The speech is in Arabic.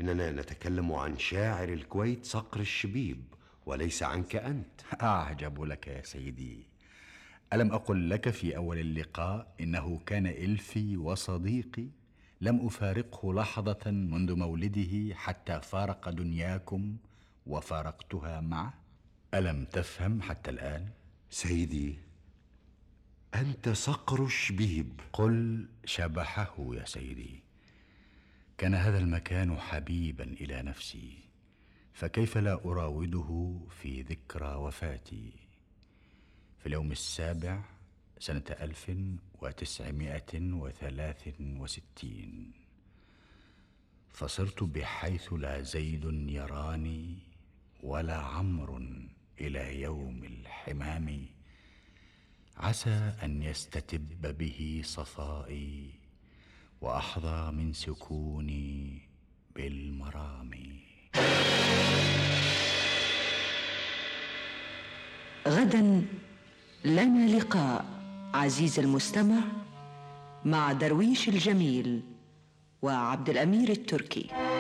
إننا نتكلم عن شاعر الكويت صقر الشبيب وليس عنك أنت. أعجب لك يا سيدي. ألم أقل لك في أول اللقاء إنه كان إلفي وصديقي؟ لم أفارقه لحظة منذ مولده حتى فارق دنياكم وفارقتها معه. ألم تفهم حتى الآن؟ سيدي، أنت صقر الشبيب. قل شبحه يا سيدي. كان هذا المكان حبيبا إلى نفسي، فكيف لا أراوده في ذكرى وفاتي في اليوم 7 سنة 1963. فصرت بحيث لا زيد يراني ولا عمرو إلى يوم الحمام، عسى أن يستتب به صفائي وأحظى من سكوني بالمرام. غدا لنا لقاء عزيز المستمع مع درويش الجميل وعبد الأمير التركي.